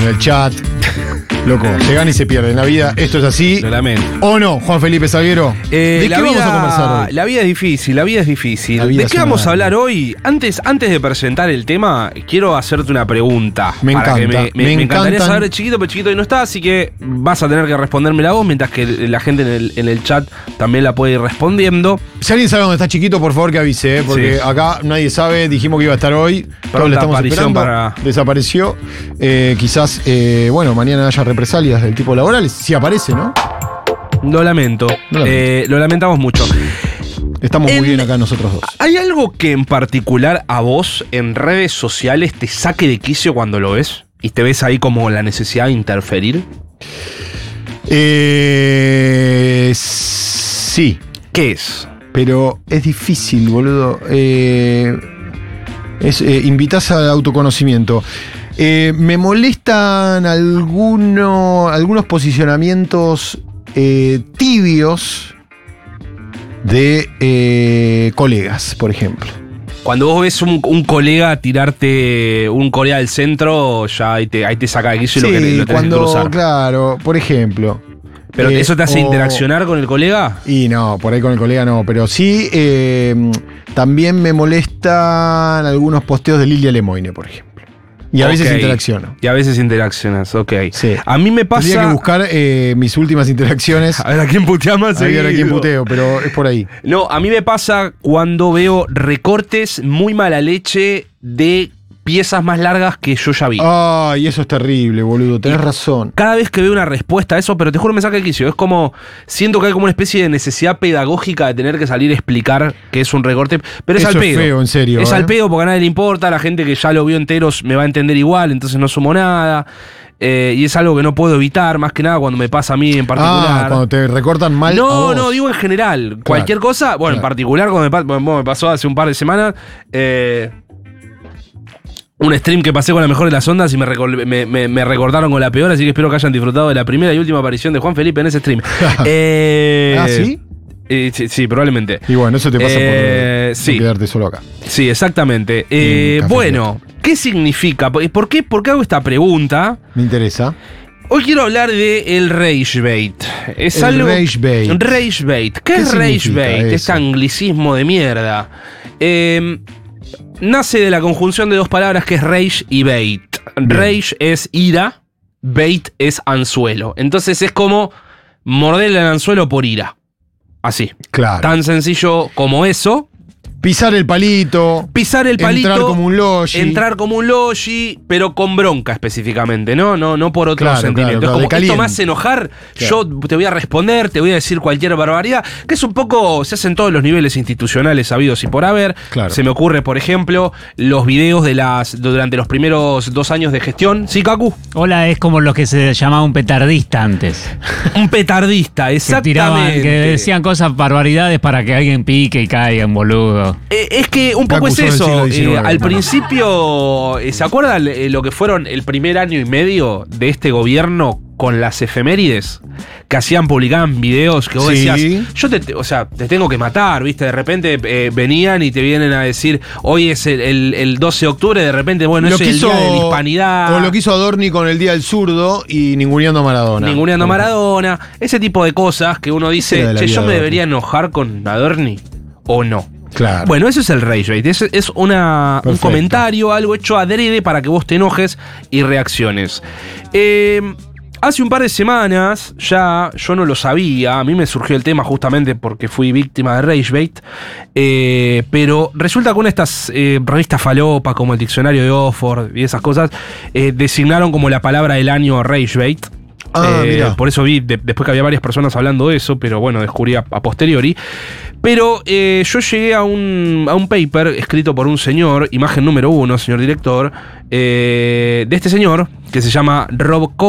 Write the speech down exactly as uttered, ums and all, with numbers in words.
en el chat. Loco, se gana y se pierde en la vida. Esto es así. Lo lamento. ¿O no, Juan Felipe Salguero? Eh, ¿De la qué vida, vamos a conversar hoy? La vida es difícil, la vida es difícil. La vida ¿De qué es vamos una- a hablar hoy? Antes, antes de presentar el tema, quiero hacerte una pregunta. Me para que encanta, me, me me encantaría encantan. saber de chiquito, pero chiquito hoy no está, así que vas a tener que responderme la voz, mientras que la gente en el, en el chat también la puede ir respondiendo. Si alguien sabe dónde está Chiquito, por favor que avise, ¿eh? Porque Sí. acá nadie sabe. Dijimos que iba a estar hoy. Todos le estamos aparición esperando. para- Desapareció. Eh, quizás, eh, bueno, mañana haya represalias del tipo laboral. Si aparece, ¿no? Lo lamento. Lo lamento. Eh, lo lamentamos mucho. Estamos En- muy bien acá nosotros dos. ¿Hay algo que en particular a vos en redes sociales te saque de quicio cuando lo ves? ¿Y te ves ahí como la necesidad de interferir? Eh, sí. ¿Qué es? Pero es difícil, boludo. Eh, es, eh, invitas al autoconocimiento. Eh, me molestan alguno- algunos posicionamientos eh, tibios de eh, colegas, por ejemplo. Cuando vos ves un, un colega tirarte un Corea del centro, ya ahí te, ahí te saca de quicio y lo que lo tenés que cuando, cruzar. claro, por ejemplo. ¿Pero eh, eso te hace o- interaccionar con el colega? Y no, por ahí con el colega no, pero sí, eh, también me molestan algunos posteos de Lilia Lemoine, por ejemplo. Y a veces Ok. interacciono. Y a veces interaccionas, ok. Sí. A mí me pasa... Tendría que buscar eh, mis últimas interacciones. A ver, ¿a quién putea más? A ver a quién seguido? puteo, pero es por ahí. No, a mí me pasa cuando veo recortes muy mala leche de piezas más largas que yo ya vi. Ay, eso es terrible, boludo. Tenés razón. Cada vez que veo una respuesta a eso, pero te juro me saca de quicio. Es como, siento que hay como una especie de necesidad pedagógica de tener que salir a explicar que es un recorte. Pero es Eso al es pedo. feo, en serio, Es ¿eh? al pedo porque a nadie le importa. La gente que ya lo vio enteros me va a entender igual, entonces no sumo nada. Eh, y es algo que no puedo evitar, más que nada cuando me pasa a mí en particular. Ah, cuando te recortan mal. a No, vos. no, digo en general. Cualquier cosa, bueno, en claro. particular cuando me, pa- bueno, me pasó hace un par de semanas, eh, un stream que pasé con la mejor de las ondas y me, recol- me, me- me recordaron con la peor, así que espero que hayan disfrutado de la primera y última aparición de Juan Felipe en ese stream. Eh, ¿Ah, sí? eh, sí, sí, probablemente. Y bueno, eso te pasa Eh, por, sí. por quedarte solo acá. Sí, exactamente. Eh, Café bueno, ¿qué significa? ¿Por qué, ¿Por qué hago esta pregunta? Me interesa. Hoy quiero hablar de el rage bait. Es El algo. rage bait. Rage bait. ¿Qué, ¿Qué es rage significa bait? eso? Este anglicismo de mierda. Eh, nace de la conjunción de dos palabras que es rage y bait. Rage es ira, bait es anzuelo. Entonces es como morder el anzuelo por ira. Así. Claro. Tan sencillo como eso. Pisar el palito. Pisar el palito. Entrar como un logi. Entrar como un logi, pero con bronca específicamente, ¿no? No, no por otro Claro, sentimiento. claro, es claro, como, de esto me caliente. hace enojar, Claro. yo te voy a responder, te voy a decir cualquier barbaridad, que es un poco, se hace en todos los niveles institucionales habidos y por haber. Claro. Se me ocurre, por ejemplo, los videos de las durante los primeros dos años de gestión. ¿Sí, Kaku? Hola, es como lo que se llamaba un petardista antes. Un petardista, Que exactamente. tiraban, que decían cosas barbaridades para que alguien pique y caiga en boludo. Eh, es que un poco Kaku, es sos del eso. siglo eh, diecinueve, al hermano. principio, eh, ¿se acuerdan eh, lo que fueron el primer año y medio de este gobierno con las efemérides? Que hacían, publicaban videos que vos Sí. decías, yo te, te- o sea, te tengo que matar, ¿viste? De repente eh, venían y te vienen a decir, hoy es el, el- el doce de octubre, de repente, bueno, Lo es que el hizo- día de la hispanidad. O lo que hizo Adorni con el Día del Zurdo y ninguneando a Maradona. Ninguneando a Maradona, ese tipo de cosas que uno será dice, de la che, vida yo de me Adorni? debería enojar con Adorni o no. Claro. Bueno, eso es el rage bait. Es, es una, un Perfecto. comentario, algo hecho adrede para que vos te enojes y reacciones. Eh, hace un par de semanas, ya yo no lo sabía, a mí me surgió el tema justamente porque fui víctima de rage bait, eh, pero resulta que una de estas eh, revistas falopa como el diccionario de Oxford y esas cosas, eh, designaron como la palabra del año rage bait. Ah, Eh, mirá. por eso vi de- después que había varias personas hablando de eso, pero bueno, descubrí a, a posteriori. Pero eh, yo llegué a un, a un paper escrito por un señor, imagen número uno, señor director, eh, de este señor, que se llama Rob